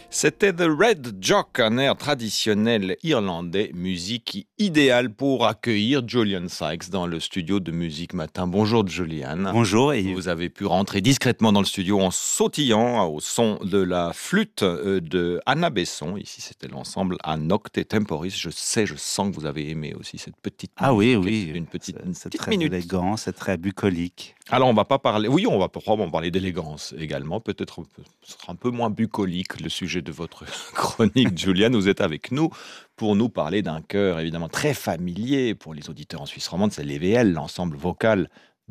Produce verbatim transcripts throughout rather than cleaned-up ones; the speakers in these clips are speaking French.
C'était The Red Jock, un air traditionnel irlandais, musique idéale pour accueillir Julian Sykes dans le studio de Musique Matin. Bonjour Julian. Bonjour. Et vous avez pu rentrer discrètement dans le studio en sautillant au son de la flûte de Anna Besson. Ici, c'était l'ensemble A Nocte Temporis. Je sais, je sens que vous avez aimé aussi cette petite Ah musique. oui, oui. Une petite, c'est, une c'est petite très minute. élégant, c'est très bucolique. Alors, on va pas parler... Oui, on va probablement parler d'élégance également. Peut-être ce sera un peu moins bucolique, le sujet de votre chronique, Julian. Vous êtes avec nous pour nous parler d'un chœur évidemment très familier pour les auditeurs en Suisse romande. C'est l'E V L, l'ensemble vocal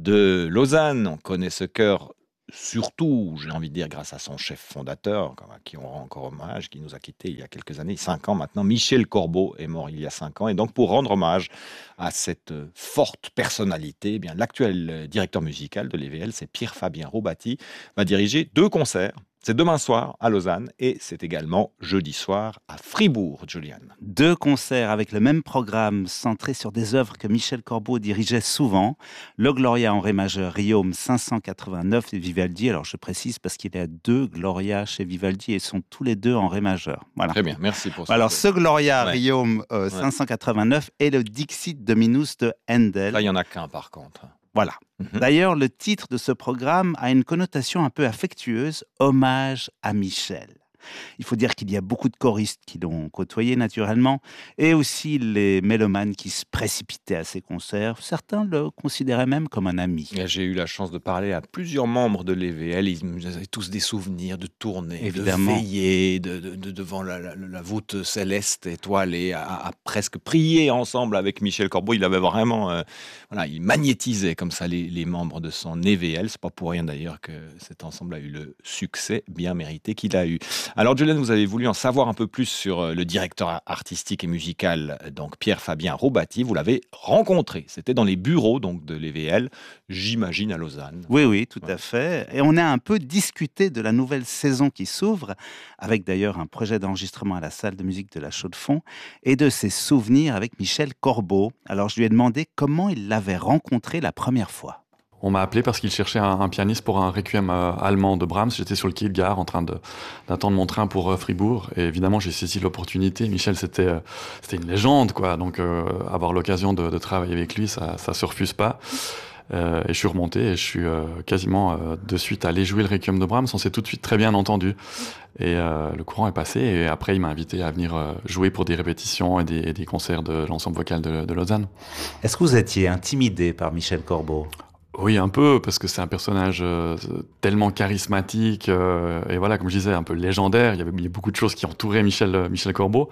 de Lausanne. On connaît ce chœur surtout, j'ai envie de dire, grâce à son chef fondateur, à qui on rend encore hommage, qui nous a quittés il y a quelques années, cinq ans maintenant. Michel Corbeau est mort il y a cinq ans. Et donc, pour rendre hommage à cette forte personnalité, eh bien, l'actuel directeur musical de l'E V L, c'est Pierre-Fabien Robati, va diriger deux concerts. C'est demain soir à Lausanne et c'est également jeudi soir à Fribourg, Julian. Deux concerts avec le même programme centré sur des œuvres que Michel Corbeau dirigeait souvent. Le Gloria en ré majeur, Riom cinq cent quatre-vingt-neuf de Vivaldi. Alors je précise parce qu'il y a deux Gloria chez Vivaldi et sont tous les deux en ré majeur. Voilà. Très bien, merci pour ça. Alors ce Gloria, ouais. Riom euh, cinq cent quatre-vingt-neuf ouais. et le Dixit Dominus de Handel. Là, il n'y en a qu'un par contre. Voilà. Mmh. D'ailleurs, le titre de ce programme a une connotation un peu affectueuse, hommage à Michel. Il faut dire qu'il y a beaucoup de choristes qui l'ont côtoyé naturellement, et aussi les mélomanes qui se précipitaient à ses concerts. Certains le considéraient même comme un ami. J'ai eu la chance de parler à plusieurs membres de l'E V L. Ils avaient tous des souvenirs de tournées, Évidemment. de veillées, de, de, de, devant la, la, la voûte céleste étoilée, à, à presque prier ensemble avec Michel Corbeau. Il avait vraiment, euh, voilà, il magnétisait comme ça les, les membres de son E V L. C'est pas pour rien d'ailleurs que cet ensemble a eu le succès bien mérité qu'il a eu. Alors Julian, vous avez voulu en savoir un peu plus sur le directeur artistique et musical, donc Pierre-Fabien Robati. Vous l'avez rencontré. C'était dans les bureaux donc de l'E V L, j'imagine à Lausanne. Oui, oui, tout ouais. à fait. Et on a un peu discuté de la nouvelle saison qui s'ouvre, avec d'ailleurs un projet d'enregistrement à la salle de musique de la Chaux-de-Fonds, et de ses souvenirs avec Michel Corbeau. Alors je lui ai demandé comment il l'avait rencontré la première fois. On m'a appelé parce qu'il cherchait un, un pianiste pour un requiem euh, allemand de Brahms. J'étais sur le quai de gare en train de, d'attendre mon train pour euh, Fribourg. Et évidemment, j'ai saisi l'opportunité. Michel, c'était, euh, c'était une légende, quoi. Donc, euh, avoir l'occasion de, de travailler avec lui, ça, ça se refuse pas. Euh, et je suis remonté et je suis euh, quasiment euh, de suite allé jouer le requiem de Brahms. On s'est tout de suite très bien entendu. Et euh, le courant est passé. Et après, il m'a invité à venir euh, jouer pour des répétitions et des, et des concerts de l'ensemble vocal de, de Lausanne. Est-ce que vous étiez intimidé par Michel Corbeau ? Oui, un peu, parce que c'est un personnage euh, tellement charismatique, euh, et voilà, comme je disais, un peu légendaire. Il y avait, il y avait beaucoup de choses qui entouraient Michel, Michel Corbeau.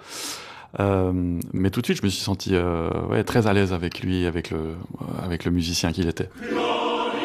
Euh, mais tout de suite, je me suis senti euh, ouais, très à l'aise avec lui, avec le, avec le musicien qu'il était.